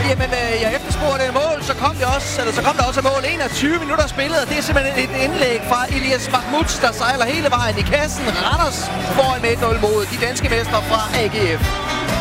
Jamen, jeg efterspurgte et mål, så kom der også mål. 21 minutter spillet, og det er simpelthen et indlæg fra Elias Mahmoud, der sejler hele vejen i kassen. Randers foran med 1-0 mod de danske mestre fra AGF.